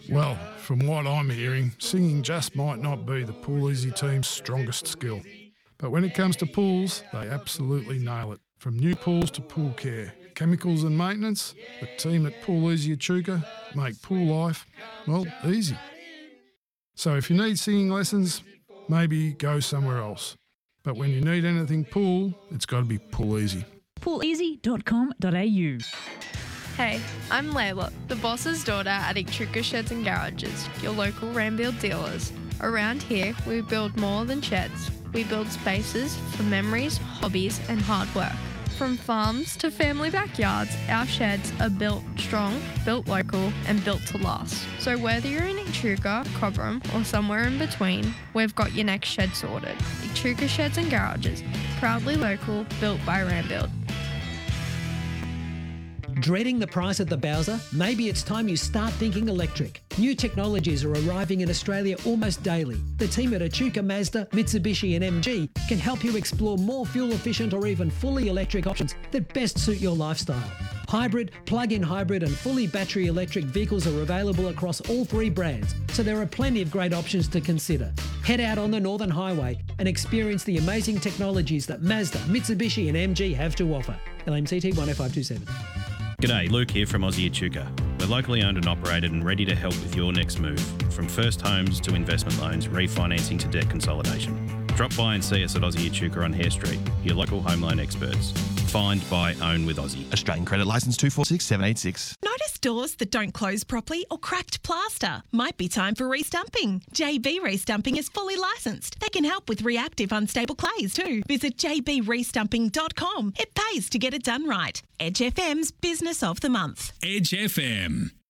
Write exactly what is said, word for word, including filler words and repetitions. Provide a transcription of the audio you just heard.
Well, from what I'm hearing, singing just might not be the Pool Easy team's strongest skill. But when it comes to pools, they absolutely nail it. From new pools to pool care, chemicals and maintenance, the team at Pool Easy Echuca make pool life, well, easy. So if you need singing lessons, maybe go somewhere else. But when you need anything pool, it's got to be Pool Easy. pool easy dot com dot a u. Hey, I'm Layla, the boss's daughter at Echuca Sheds and Garages, your local Ramfield dealers. Around here, we build more than sheds. We build spaces for memories, hobbies and hard work. From farms to family backyards, our sheds are built strong, built local and built to last. So whether you're in Echuca, Cobram or somewhere in between, we've got your next shed sorted. Echuca Sheds and Garages, proudly local, built by Ramfield. Dreading the price at the Bowser? Maybe it's time you start thinking electric. New technologies are arriving in Australia almost daily. The team at Echuca Mazda, Mitsubishi and M G can help you explore more fuel-efficient or even fully electric options that best suit your lifestyle. Hybrid, plug-in hybrid and fully battery electric vehicles are available across all three brands, so there are plenty of great options to consider. Head out on the Northern Highway and experience the amazing technologies that Mazda, Mitsubishi and M G have to offer. L M C T one oh five two seven. G'day, Luke here from Aussie Echuca. We're locally owned and operated and ready to help with your next move, from first homes to investment loans, refinancing to debt consolidation. Drop by and see us at Aussie Echuca on Hare Street, your local home loan experts. Find, buy, own with Aussie. Australian Credit Licence two four six seven eight six. Notice doors that don't close properly or cracked plaster? Might be time for restumping. J B Restumping is fully licensed. They can help with reactive unstable clays too. Visit j b restumping dot com. It pays to get it done right. Edge F M's Business of the Month. Edge F M.